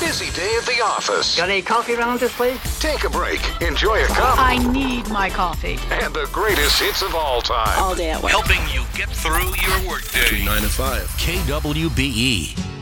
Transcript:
busy day at the office. Got any coffee around this place? Take a break, enjoy a cup, I need my coffee. and the greatest hits of all time. All day at work. Helping you get through your workday. 9 to 5. KWBE.